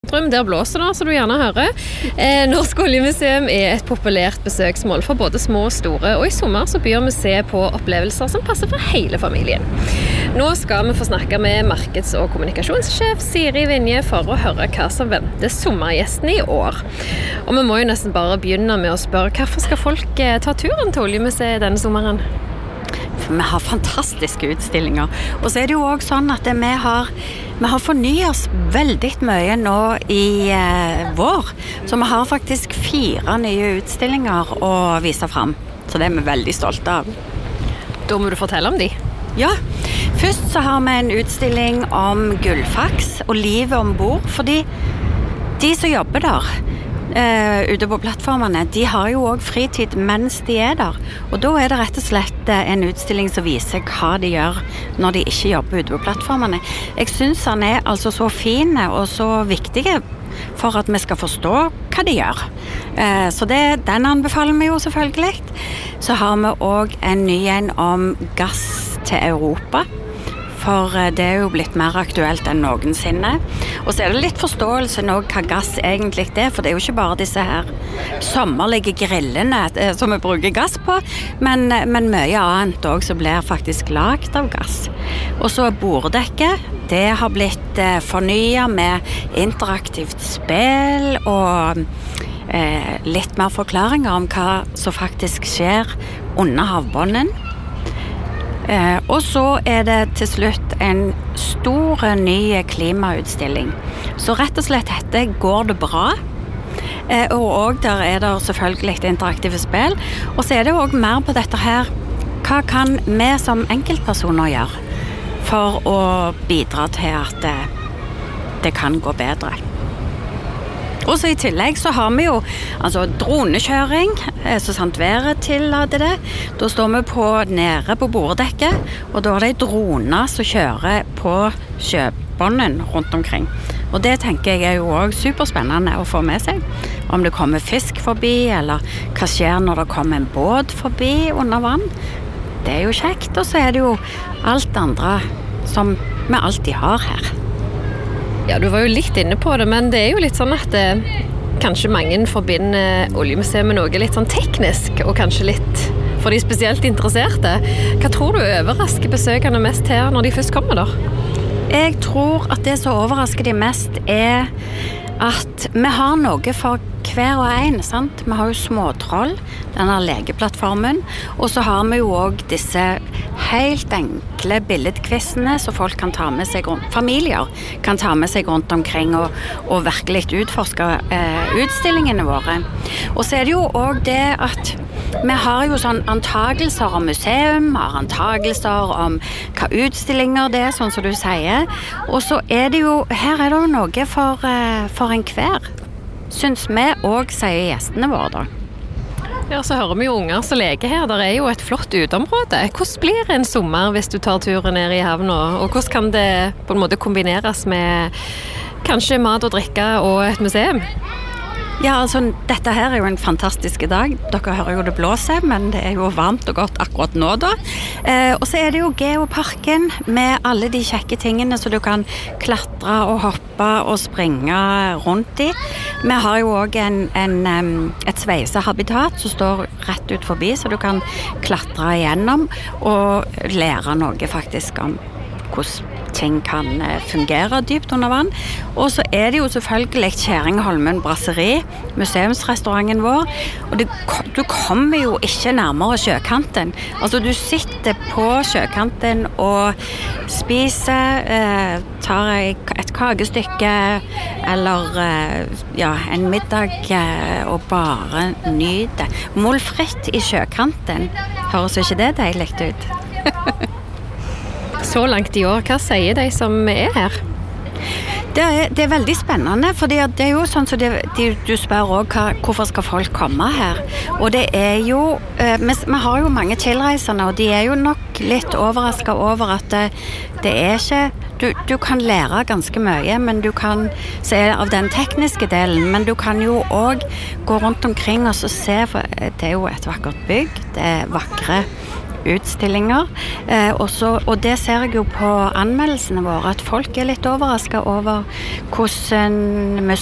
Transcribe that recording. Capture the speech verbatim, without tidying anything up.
Der blåser det, så du gjerne hører. Eh, Norsk Oljemuseum er et populært besøksmål for både små og store, og i sommer så byr museet på opplevelser som passer for hele familien. Nå skal vi få snakke med markeds- og kommunikasjonssjef Siri Vinje for å høre hva som venter sommergjestene i år. Og vi må jo nesten bare begynne med å spørre, hvorfor skal folk ta turen til Oljemuseet denne sommeren? For vi har fantastiske utstillinger, og så er det jo også sånn at vi har, vi har fornyet oss veldig mye nå i eh, vår, så vi har faktisk fire nye utstillinger å vise frem, så det er vi veldig stolte av. Da må du fortelle om de. Ja, først så har vi en utstilling om Gullfaks og livet ombord, fordi de som jobber der, Uh, ute på plattformene, de har jo også fritid mens de er der, og da er det rett og slett uh, en utstilling som viser hva de gjør når de ikke jobber ute på plattformene. Jeg synes han er altså så fin og så viktig for at vi skal forstå hva de gjør. Uh, så det, den anbefaler vi jo selvfølgelig. Så har vi også en ny en om gass til Europa, for det er jo blitt mer aktuelt enn noensinne. Og så er det litt forståelse nå hva gass egentlig er, for det er jo ikke bare disse her sommerlige grillene som vi bruker gass på, men, men mye annet også som blir faktisk lagt av gass. Og så borddekket, det har blitt eh, fornyet med interaktivt spill og eh, litt mer forklaringer om hva som faktisk skjer under havbunnen. Eh, og så er det til slutt en stor ny klimautstilling. Så rett og slett dette går det bra. Eh, og også der er det selvfølgelig litt interaktive spill. Og så er det også mer på dette her. Hva kan vi som enkeltpersoner gjøre for å bidra til at det, det kan gå bedre? Og så i tillegg så har vi jo altså dronekjøring, så sant været tillater det. Da står vi på, nede på borddekket, og da er det droner som kjører på sjøbunnen rundt omkring. Og det tenker jeg er jo også superspennende å få med seg. Om det kommer fisk forbi, eller hva skjer når det kommer en båt forbi under vann. Det er jo kjekt, og så er det jo alt andre som vi alltid har her. Ja, du var jo litt inne på det, men det er jo litt sånn at eh, kanskje mange forbinder Oljemuseet med noe litt sånn teknisk, og kanskje litt for de spesielt interesserte. Hva tror du overrasker besøkende mest her når de først kommer der? Jeg tror at det som overrasker de mest er at vi har noe for hver og en, sant? Vi har jo småtroll, denne legeplattformen, og så har vi jo også disse helt enkle billedkvistene som folk kan ta med seg rundt, familier kan ta med seg rundt omkring og, og virkelig utforske eh, utstillingene våre. Og så er det jo også det at vi har jo sånn antagelser om museum, har antagelser om hva utstillinger det er, sånn som du sier, og så er det jo, her er det jo noe for, eh, for en hver. Syns vi også, sier gjestene våre da. Ja, så hører vi jo unger som leker her. Der er jo et flott uteområde. Hvordan blir en sommer hvis du tar turen ned i havna? Og hvordan kan det på en måte kombineres med kanskje mat og drikke og et museum? Ja, altså, dette her er jo en fantastisk dag. Dere hører jo det blåse, men det er jo varmt og godt akkurat nå da. Eh, og så er det jo Geoparken med alle de kjekke tingene så du kan klatre og hoppe og springe rundt i. Vi har jo også en, en, et sveisehabitat som står rett ut forbi, så du kan klatre igjennom og lære noe faktisk om hvordan ting kan fungere dypt under vann. Og så er det jo selvfølgelig Kjerringholmen Brasseri, museumsrestauranten vår, og det, du kommer jo ikke nærmere sjøkanten. Altså du sitter på sjøkanten og spiser, eh, tar et kakestykke eller eh, ja, en middag eh, og bare nyter. Målfritt i sjøkanten, høres ikke det deilig ut? Så langt i år, hva sier de som er her? Det er, det er veldig spennende, for det er jo sånn som det, de, du spør også, hva, hvorfor skal folk komme her? Og det er jo, eh, vi, vi har jo mange tilreisende, og de er jo nok litt overrasket over at det, det er ikke, du, du kan lære ganske mye, men du kan se av den tekniske delen, men du kan jo også gå rundt omkring og så se, for det er jo et vakkert bygg, det er vakre utstillinger. Eh, også, og det ser jeg jo på anmeldelsene våre, at folk er litt overrasket over hvordan